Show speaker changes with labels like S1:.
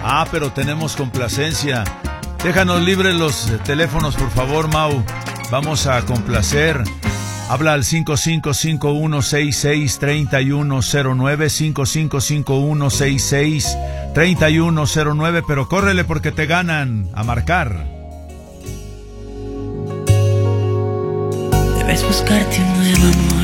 S1: Ah, pero tenemos complacencia. Déjanos libres los teléfonos, por favor, Mau. Vamos a complacer. Habla al 5551663109, 5551663109, pero córrele porque te ganan. A marcar.
S2: Debes buscarte un nuevo amor.